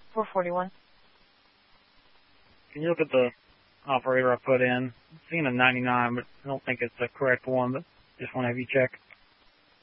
441. Can you look at the operator I put in? I'm seeing a 99, but I don't think it's the correct one, but just want to have you check.